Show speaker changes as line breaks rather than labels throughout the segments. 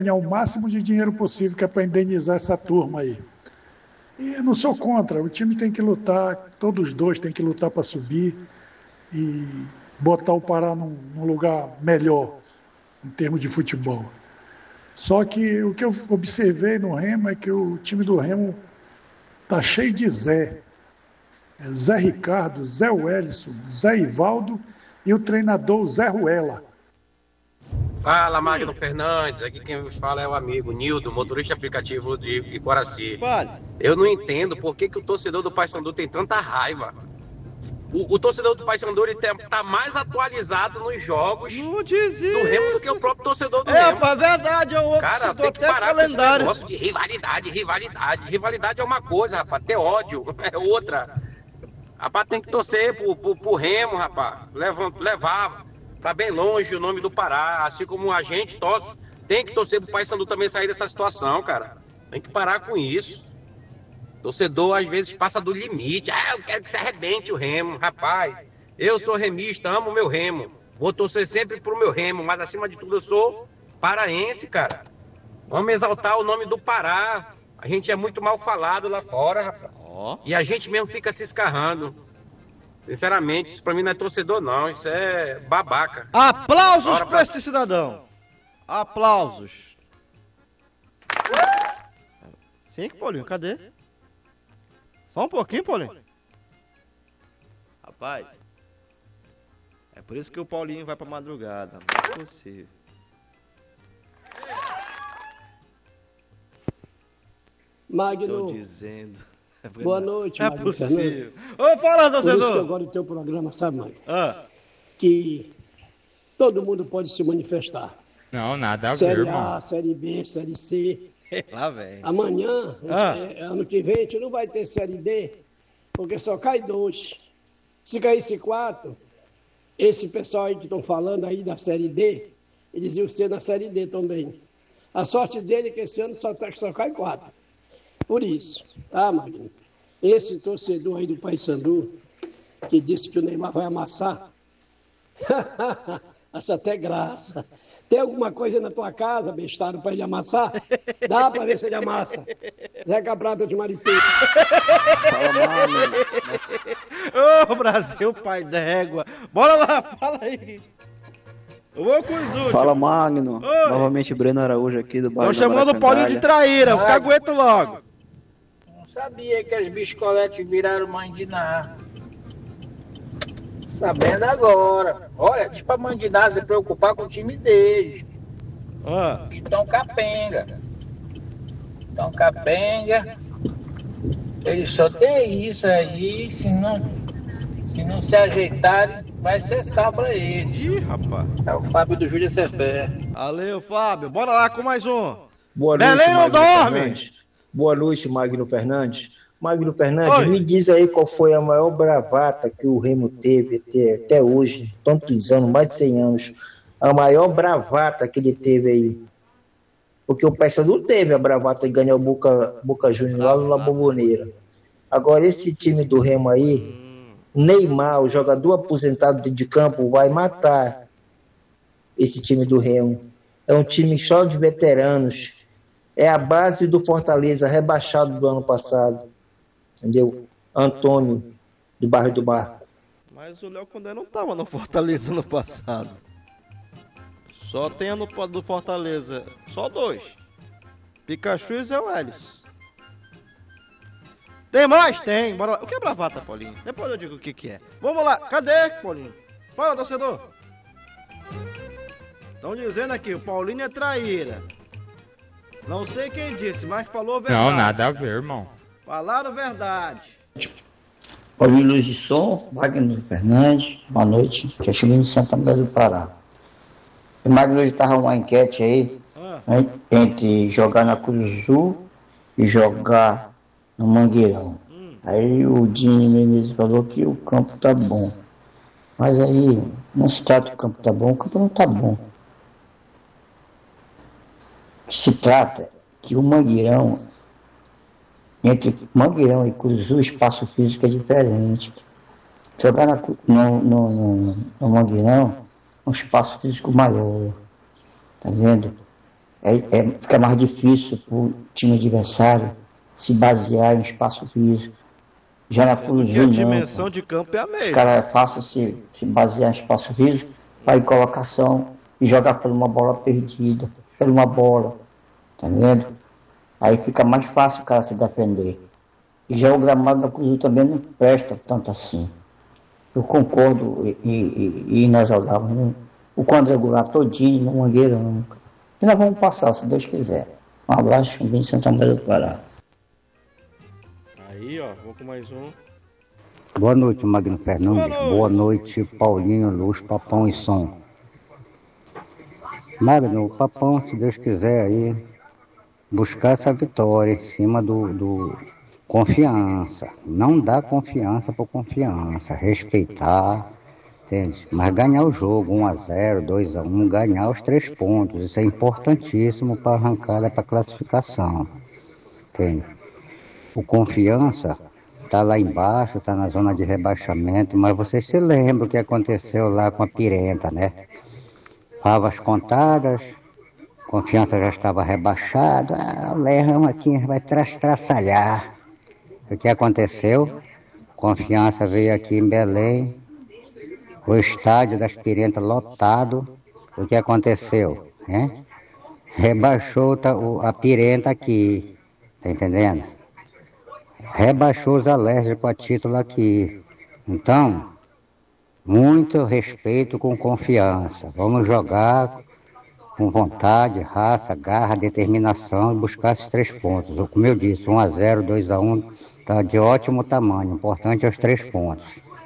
ganhar o máximo de dinheiro possível que é para indenizar essa turma aí. E eu não sou contra, o time tem que lutar, todos os dois têm que lutar para subir e botar o Pará num lugar melhor em termos de futebol. Só que o que eu observei no Remo é que o time do Remo está cheio de Zé. Zé Ricardo, Zé Wellison, Zé Ivaldo e o treinador Zé Ruela.
Fala, Magno Fernandes, aqui quem vos fala é o amigo Nildo, motorista aplicativo de Icoraci. Eu não entendo por que o torcedor do Paysandu tem tanta raiva. O torcedor do Paysandu tá mais atualizado nos jogos do Remo do que o próprio torcedor do Remo.
É verdade, é o outro.
Cara, tem que parar com esse negócio de rivalidade. Rivalidade é uma coisa, rapaz, ter ódio é outra. Rapaz, tem que torcer pro Remo, rapaz. Levar pra bem longe o nome do Pará, assim como a gente torce. Tem que torcer pro Paysandu também sair dessa situação, cara. Tem que parar com isso. Torcedor às vezes passa do limite. Eu quero que se arrebente o Remo. Rapaz, eu sou remista, amo o meu Remo. Vou torcer sempre pro meu Remo, mas acima de tudo eu sou paraense, cara. Vamos exaltar o nome do Pará. A gente é muito mal falado lá fora, rapaz. E a gente mesmo fica se escarrando. Sinceramente, isso pra mim não é torcedor não, isso é babaca.
Aplausos pra esse cidadão. Aplausos. Sim, Paulinho, cadê? Só um pouquinho, Paulinho. Rapaz, é por isso que o Paulinho vai pra madrugada. Não é possível.
Magno,
Tô dizendo.
Boa noite, Magno.
É possível. Ô, fala, torcedor.
Por isso que eu gosto do teu programa, sabe, Magno? Que todo mundo pode se manifestar.
Não, nada a ver,
Série
irmão.
A, Série B, Série C.
Lá vem.
Amanhã, ano que vem, a gente não vai ter Série D, porque só cai 2. Se caísse 4, esse pessoal aí que estão falando aí da Série D, eles iam ser na Série D também. A sorte dele é que esse ano só cai 4. Por isso, tá, Magno? Esse torcedor aí do Paysandu, que disse que o Neymar vai amassar, acha até graça. Tem alguma coisa na tua casa, bestado, para ele amassar? Dá para ver se ele amassa. Zeca Prata de Marité.
Fala, Magno. Ô, Brasil, pai d'égua. Bora lá, fala aí. Eu vou com os últimos.
Fala, Magno.
Oi.
Novamente, Breno Araújo aqui do bairro.
Estão chamando o Paulinho de traíra, eu cagueto logo.
Não sabia que as biscoletes viraram mãe de Ná. Sabendo agora. Olha, tipo a mãe de Ná se preocupar com o time deles. Então capenga. Eles só tem isso aí, se não se ajeitarem, vai cessar pra eles.
Ih, rapaz.
É o Fábio do Júlia Cefé.
Valeu, Fábio. Bora lá com mais um.
Boa noite,
Belém não
Magno
dorme.
Fernandes. Boa noite, Magno Fernandes. Magno Fernandes, me diz aí qual foi a maior bravata que o Remo teve até hoje, tantos anos, mais de 100 anos. A maior bravata que ele teve aí. Porque o Paysandu teve a bravata de ganhar o Boca Juniors lá no La Bombonera. Agora, esse time do Remo aí, Neymar, o jogador aposentado de campo, vai matar esse time do Remo. É um time só de veteranos. É a base do Fortaleza, rebaixado do ano passado. Entendeu? Antônio, do bairro do Barco.
Mas o Léo Condé não tava no Fortaleza no passado. Só tem ano do Fortaleza. Só 2. Pikachu e Zé Welles. Tem mais? Tem. Bora lá. O que é bravata, Paulinho? Depois eu digo o que é. Vamos lá. Cadê, Paulinho? Fala, torcedor. Estão dizendo aqui, o Paulinho é traíra. Não sei quem disse, mas falou a verdade.
Não, nada a ver, irmão.
Falaram verdade.
Paulinho Luz de Som, Magno Fernandes, boa noite, que é chegando de Santa Maria do Pará. O Magno hoje estava uma enquete aí, né, entre jogar na Curuzu e jogar no Mangueirão. Aí o Dini Menezes falou que o campo tá bom. Mas aí, não se trata do campo tá bom, o campo não tá bom. Se trata que o Mangueirão, entre Mangueirão e Curuzu, o espaço físico é diferente. Jogar no Mangueirão é um espaço físico maior, tá vendo? fica mais difícil para o time adversário se basear em espaço físico. Já na Cruzul,
a dimensão de campo é a mesma.
Os caras é fácil se basear em espaço físico, para ir colocação e jogar por uma bola perdida, por uma bola, tá vendo? Aí fica mais fácil o cara se defender. E já o gramado da Cruzul também não presta tanto assim. Eu concordo e nós jogávamos o quadrangular todinho, no Mangueira nunca. E nós vamos passar, se Deus quiser. Um abraço, bem Santa Maria do Pará.
Aí, ó, vou com mais um.
Boa noite, Magno Fernandes. Boa noite, Paulinho, Luz, Papão e Som. Magno, Papão, se Deus quiser aí, buscar essa vitória em cima do confiança. Não dá confiança por confiança. Respeitar, entende? Mas ganhar o jogo, 1-0, 2-1, ganhar os 3 pontos. Isso é importantíssimo para a arrancada, para a classificação. Entende? O confiança está lá embaixo, está na zona de rebaixamento, mas vocês se lembram o que aconteceu lá com a Pirenta, né? Favas contadas, confiança já estava rebaixada, o Leão aqui vai traçalhar. O que aconteceu? Confiança veio aqui em Belém, o estádio das Pirentas lotado, o que aconteceu? Né? Rebaixou a Pirenta aqui, tá entendendo? Rebaixou os alérgicos a título aqui. Então, muito respeito com confiança. Vamos jogar com vontade, raça, garra, determinação e buscar esses 3 pontos. Como eu disse, 1-0, 2-1, tá de ótimo tamanho. O importante é os 3 pontos.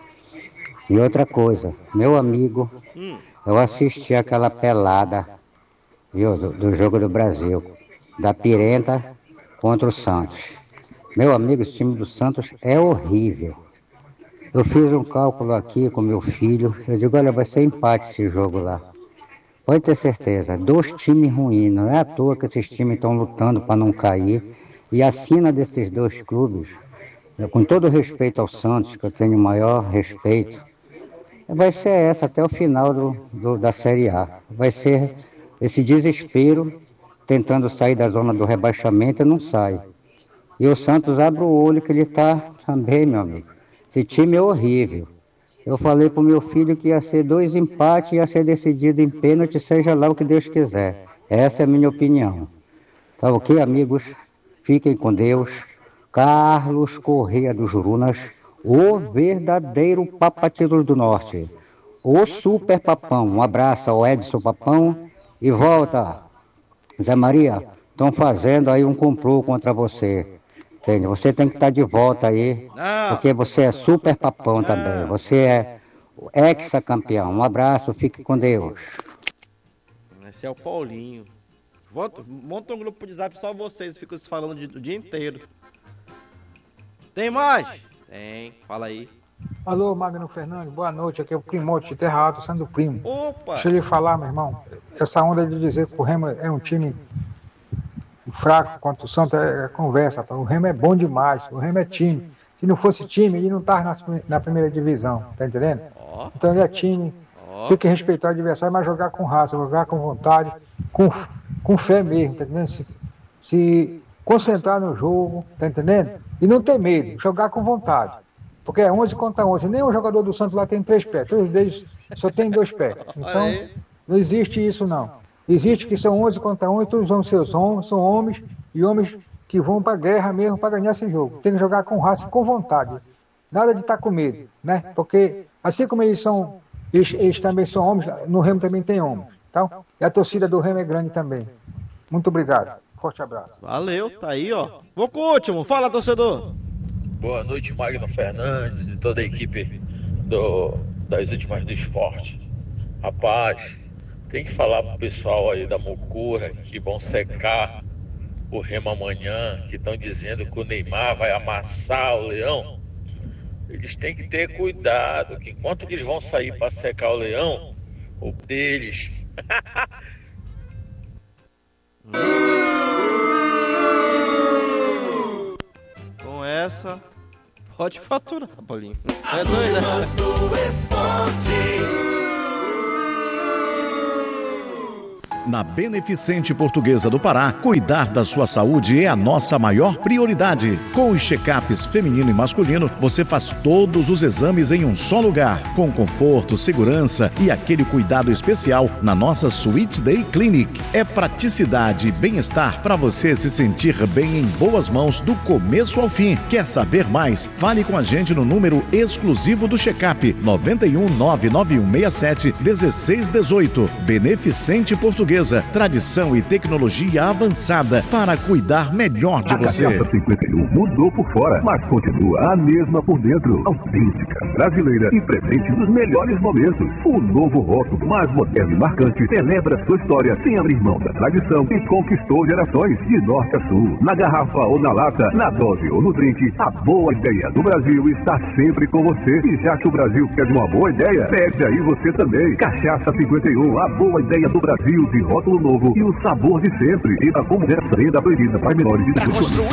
E outra coisa, meu amigo, eu assisti aquela pelada, viu, do jogo do Brasil, da Pirenta contra o Santos. Meu amigo, esse time do Santos é horrível. Eu fiz um cálculo aqui com meu filho. Eu digo, olha, vai ser empate esse jogo lá. Pode ter certeza. 2 times ruins. Não é à toa que esses times estão lutando para não cair. E a sina desses 2 clubes, com todo respeito ao Santos, que eu tenho o maior respeito, vai ser essa até o final da Série A. Vai ser esse desespero tentando sair da zona do rebaixamento e não sai. E o Santos abre o olho que ele está também, meu amigo. Esse time é horrível. Eu falei pro meu filho que ia ser 2 empates, ia ser decidido em pênalti, seja lá o que Deus quiser. Essa é a minha opinião. Tá ok, amigos? Fiquem com Deus. Carlos Correia dos Jurunas, o verdadeiro Papa Títulos do Norte. O super papão. Um abraço ao Edson Papão. E volta. Zé Maria, estão fazendo aí um complô contra você. Entende? Você tem que estar de volta aí, porque você é super papão também. Você é ex-campeão. Um abraço, fique com Deus.
Esse é o Paulinho. Monta um grupo de zap só vocês, ficam se falando o dia inteiro. Tem mais? Tem, fala aí.
Alô, Magno Fernandes, boa noite. Aqui é o Primote de Terra Alta, sendo primo.
Opa!
Deixa eu lhe falar, meu irmão. Essa onda de dizer que o Remo é um time fraco contra o Santos é conversa. Tá? O Remo é bom demais, o Remo é time. Se não fosse time, ele não estava na primeira divisão, tá entendendo? Então ele é time, tem que respeitar o adversário, mas jogar com raça, jogar com vontade, com fé mesmo, tá entendendo? Se concentrar no jogo, tá entendendo? E não ter medo, jogar com vontade. Porque é 11 contra 11, nenhum jogador do Santos lá tem 3 pés, todos eles só tem 2 pés. Então, não existe isso não. Existe que são 11 contra 11, todos são seus homens, são homens e homens que vão para a guerra mesmo para ganhar esse jogo. Tem que jogar com raça e com vontade. Nada de estar com medo, né? Porque assim como eles também são homens, no Remo também tem homens. Então, e a torcida do Remo é grande também. Muito obrigado. Forte abraço.
Valeu, tá aí, ó. Vou com o último. Fala, torcedor.
Boa noite, Magno Fernandes e toda a equipe das Últimas do Esporte. Rapaz, tem que falar pro pessoal aí da Mocura que vão secar o Remo amanhã, que estão dizendo que o Neymar vai amassar o Leão. Eles têm que ter cuidado, que enquanto eles vão sair para secar o Leão, o deles...
Com essa, pode faturar, Paulinho. É doido, né?
Na Beneficente Portuguesa do Pará, cuidar da sua saúde é a nossa maior prioridade. Com os check-ups feminino e masculino, você faz todos os exames em um só lugar, com conforto, segurança e aquele cuidado especial na nossa Sweet Day Clinic. É praticidade e bem-estar para você se sentir bem em boas mãos do começo ao fim. Quer saber mais? Fale com a gente no número exclusivo do check-up 91 99167 1618. Beneficente Portuguesa, tradição e tecnologia avançada para cuidar melhor de você.
A Cachaça 51 mudou por fora, mas continua a mesma por dentro. Autêntica, brasileira e presente nos melhores momentos. O novo rótulo, mais moderno e marcante, celebra sua história sem abrir mão da tradição e conquistou gerações de norte a sul. Na garrafa ou na lata, na dose ou no drink, a boa ideia do Brasil está sempre com você. E já que o Brasil quer de uma boa ideia, pede aí você também. Cachaça 51, a boa ideia do Brasil, de rótulo novo e o sabor de sempre. E a comunidade da proibida para menores de 18 anos.